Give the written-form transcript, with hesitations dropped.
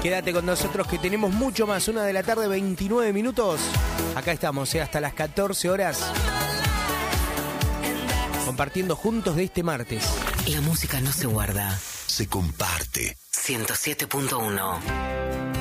Quédate con nosotros que tenemos mucho más. 1 de la tarde, 29 minutos. Acá estamos, hasta las 14 horas. Compartiendo juntos de este martes. La música no se guarda, se comparte. 107.1